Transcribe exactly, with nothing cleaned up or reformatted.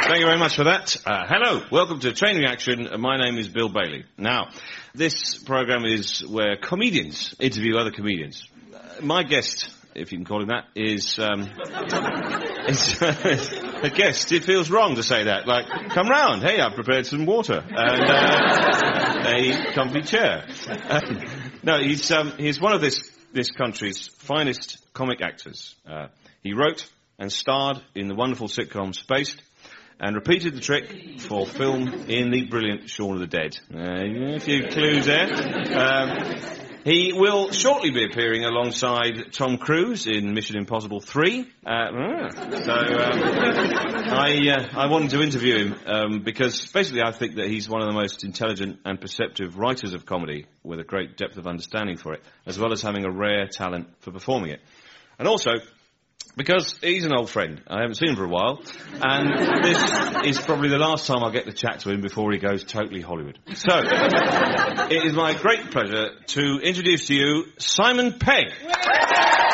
Thank you very much for that. Uh, hello, welcome to Train Reaction. My name is Bill Bailey. Now, this programme is where comedians interview other comedians. Uh, my guest, if you can call him that, is... Um, is uh, a guest. It feels wrong to say that. Like, come round. Hey, I've prepared some water. And uh, a comfy chair. Uh, no, he's, um, he's one of this, this country's finest comic actors. Uh, he wrote and starred in the wonderful sitcom Spaced, and repeated the trick for film in the brilliant Shaun of the Dead. Uh, a few clues there. Um, he will shortly be appearing alongside Tom Cruise in Mission Impossible three. Uh, so um, I, uh, I wanted to interview him um, because basically I think that he's one of the most intelligent and perceptive writers of comedy with a great depth of understanding for it, as well as having a rare talent for performing it. And also, because he's an old friend. I haven't seen him for a while. And this is probably the last time I'll get to chat to him before he goes totally Hollywood. So, it is my great pleasure to introduce to you Simon Pegg.